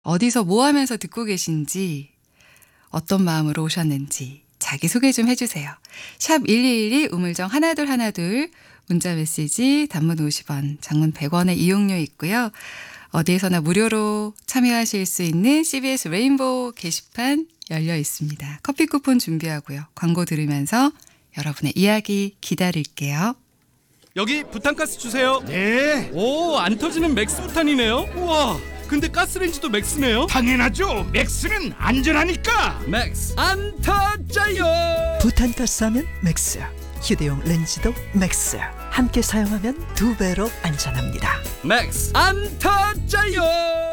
어디서 뭐 하면서 듣고 계신지, 어떤 마음으로 오셨는지 자기소개 좀 해주세요. 샵 1212 우물정 1212 문자 메시지 단문 50원, 장문 100원의 이용료 있고요. 어디에서나 무료로 참여하실 수 있는 CBS 레인보우 게시판 열려 있습니다. 커피 쿠폰 준비하고요. 광고 들으면서 여러분의 이야기 기다릴게요. 여기 부탄가스 주세요. 네, 오, 안 터지는 맥스 부탄이네요. 우와, 근데 가스레인지도 맥스네요. 당연하죠. 맥스는 안전하니까. 맥스 안 터져요. 부탄가스 하면 맥스, 휴대용 렌즈도 맥스. 함께 사용하면 2배로 안전합니다. 맥스 안 터져요.